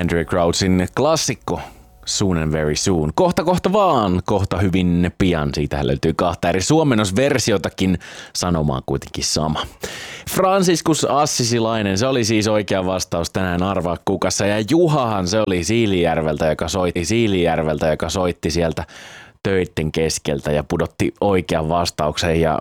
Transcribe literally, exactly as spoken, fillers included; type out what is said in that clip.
Andrew Crouchin klassikko Soon and Very Soon. Kohta kohta vaan, kohta hyvin pian. Siitähän löytyy kahta eri suomennosversiotakin, sanomaan kuitenkin sama. Franciscus Assisilainen, se oli siis oikea vastaus tänään Arvaa kukassa. Ja Juhahan se oli Siilijärveltä, joka soitti Siilijärveltä, joka soitti sieltä töitten keskeltä ja pudotti oikean vastauksen. Ja